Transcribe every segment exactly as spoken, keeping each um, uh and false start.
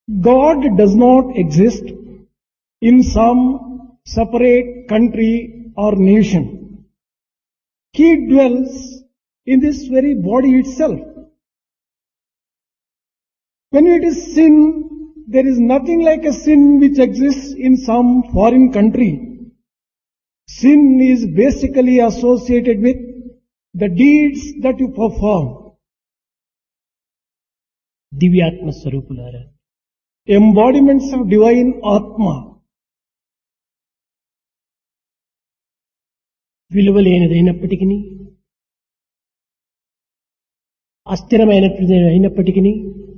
God does not exist in some separate country or nation. He dwells in this very body itself. When it is sin, there is nothing like a sin which exists in some foreign country. Sin is basically associated with the deeds that you perform. దివ్యాత్మ స్వరూపులారా, Embodiments of divine Atma. విలువలేనిదైనప్పటికీ, అస్థిరమైనది అయినప్పటికీ,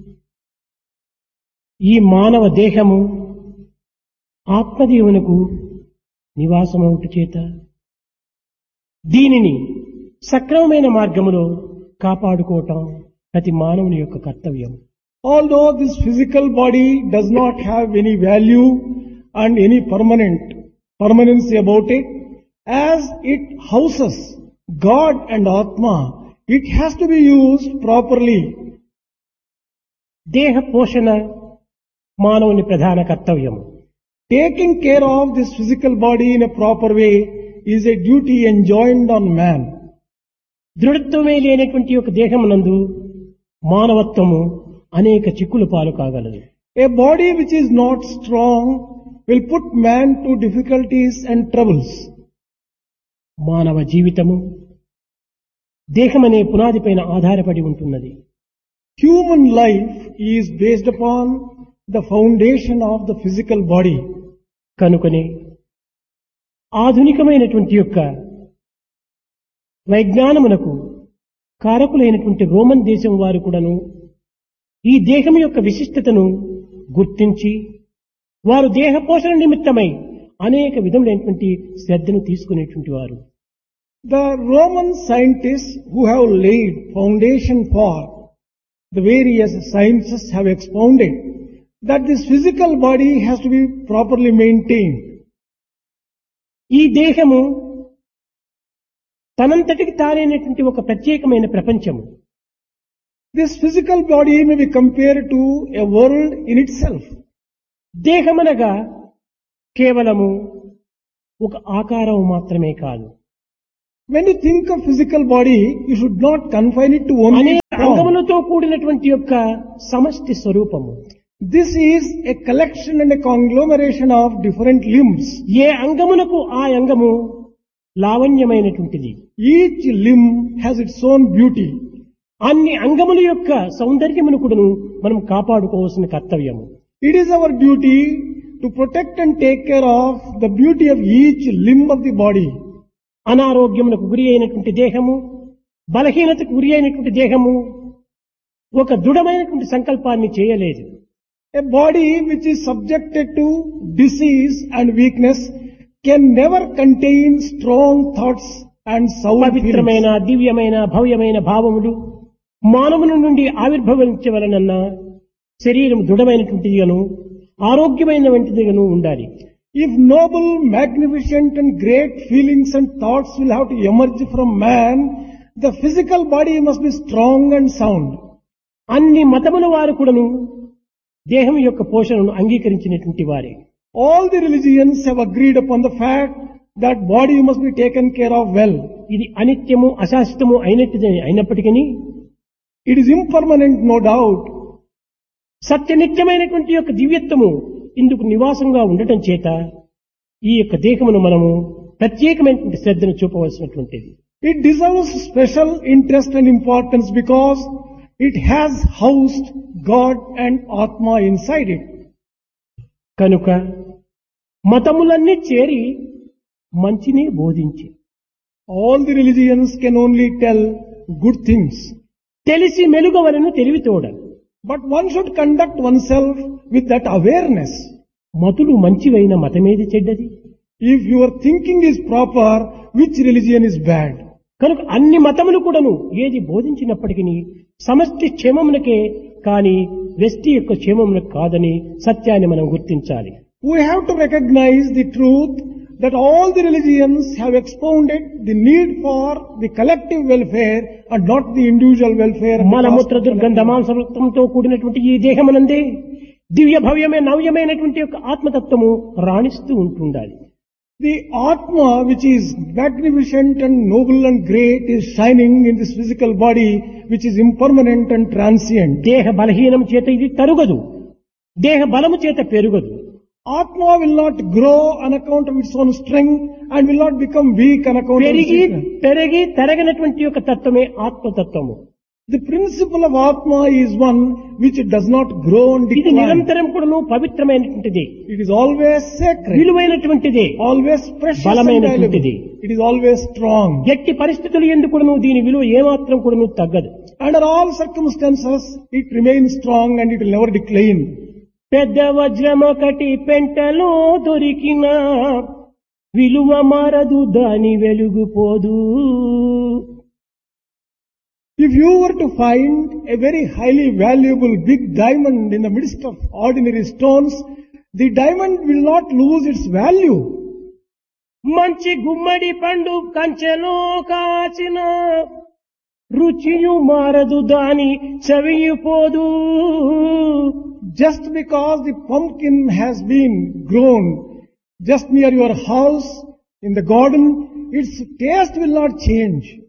ఈ మానవ దేహము ఆత్మదేవునకు నివాసమవుట చేత దీనిని సక్రమమైన మార్గములో కాపాడుకోవటం ప్రతి మానవుని యొక్క కర్తవ్యం. Although this physical body does not have any value and any permanent permanency about it, as it houses God and Atma, it has to be used properly. దేహ పోషణ మానవుని ప్రధాన కర్తవ్యము. Taking care of this physical body in a proper way is a duty enjoined on man. దృఢత్వమే లేనటువంటి ఒక దేహమునందు మానవత్వము అనేక చిక్కుల పాలు కాగలదు. A body which is not strong will put man to difficulties and troubles. మానవ జీవితము దేహమనే పునాదిపైన ఆధారపడి ఉంటున్నది. Human life is based upon the foundation of the physical body. కనుకనే ఆధునికమైనటువంటి యొక్క వైజ్ఞానమునకు కారకులైనటువంటి రోమన్ దేశం వారు కూడాను ఈ దేహం యొక్క విశిష్టతను గుర్తించి వారు దేహ పోషణ నిమిత్తమై అనేక విధములైనటువంటి శ్రద్ధను తీసుకునేటువంటి వారు. The Roman scientists who have laid foundation for the various sciences have expounded that this physical body has to be properly maintained. ఈ దేహము తనంతటికి తానైనటువంటి ఒక ప్రత్యేకమైన ప్రపంచము. This physical body may be compared to a world in itself. దేహమనగా కేవలము ఒక ఆకారం మాత్రమే కాదు. When you think of physical body, you should not confine it to only అనేక form. అంగములతో కూడినటువంటి యొక్క సమష్టి స్వరూపము. This is a collection and a conglomeration of different limbs. ఏ అంగమునకు ఆ అంగము లావణ్యమైనటువంటిది. Each limb has its own beauty. అన్ని అంగముల యొక్క సౌందర్యమును కూడాను మనం కాపాడుకోవాల్సిన కర్తవ్యము. It is our duty to protect and take care of the beauty of each limb of the body. అనారోగ్యమునకు గురి అయినటువంటి దేహము, బలహీనతకు గురి అయినటువంటి దేహము ఒక దృఢమైనటువంటి సంకల్పాన్ని చేయలేదు. A body which is subjected to disease and weakness can never contain strong thoughts and sound feelings. పవిత్రమైన దివ్యమైన భవ్యమైన భావములు మానవుని నుండి ఆవిర్భవించవలనన్న శరీరం దృఢమైనటువంటిదిగాను ఆరోగ్యమైనటువంటిదిగాను ఉండాలి. If noble, magnificent and great feelings and thoughts will have to emerge from man, the physical body must be strong and sound. అన్ని మతముల వారు కూడాను దేహం యొక్క పోషణను అంగీకరించినటువంటి వారే. All the religions have agreed upon the fact that body must be taken care of well. ఇది అనిత్యము అశాశ్వతము అయినట్టుదే అయినప్పటికీ It is impermanent, no doubt. సత్యనిత్యమైనటువంటి యొక్క దివ్యత్వము ఇందుకు నివాసంగా ఉండటం చేత ఈ యొక్క దేహమును మనము ప్రత్యేకమైనటువంటి శ్రద్ధను చూపవలసినటువంటిది. It deserves special interest and importance because it has housed God and Atma inside it. కనుక మతములన్నీ చేరి మంచినే బోధించి All the religions can only tell good things. తెలిసి మెలుగవలను తెలివితోడ. But one should conduct oneself with that awareness. మతులు మంచివైన మతమేది చెడ్డది? If your thinking is proper, which religion is bad? కనుక అన్ని మతములు కూడాను ఏది బోధించినప్పటికీ సమష్టి క్షేమమునకే కాని వ్యష్టి యొక్క క్షేమమునకు కాదని సత్యాన్ని మనం గుర్తించాలి. We have to recognize the truth that all the religions have expounded the need for the collective welfare and not the individual welfare. మలమూత్ర దుర్గంధ మాంసవృత్తంతో కూడినటువంటి ఈ దేహమునందే దివ్య భవ్యమే నవ్యమైనటువంటి యొక్క ఆత్మతత్వము రాణిస్తూ ఉంటుండాలి. The Atma, which is magnificent and noble and great, is shining in this physical body, which is impermanent and transient. దేహ బలహీనం చేత ఇది తరుగదు, దేహ బలము చేత పెరుగదు. Atma will not grow on account of its own strength and will not become weak on account of its పెరిగి weakness. పెరిగి తరగనటువంటి యొక్క తత్వమే ఆత్మతత్వము. The principle of Atma is one which does not grow and ఇది decline. నిరంతరం కూడాను పవిత్రమైనటువంటిది, It is always sacred, విలువైనటువంటిది, always precious and బలమైనటువంటిది. valuable. It is always strong. ఎట్టి పరిస్థితులు ఎందుకు కూడాను దీని విలువ ఏమాత్రం కూడాను తగ్గదు. Under all circumstances, it remains strong and it will never decline. పెద్ద వజ్రం ఒకటి పెంటలో దొరికిన విలువ మారదు, దాని వెలుగుపోదు. If you were to find a very highly valuable big diamond in the midst of ordinary stones, the diamond will not lose its value. మంచి గుమ్మడి పండు కంచెలో కాచిన రుచియు మారదు, దాని చవియుపోదు. Just because the pumpkin has been grown just near your house in the garden, its taste will not change.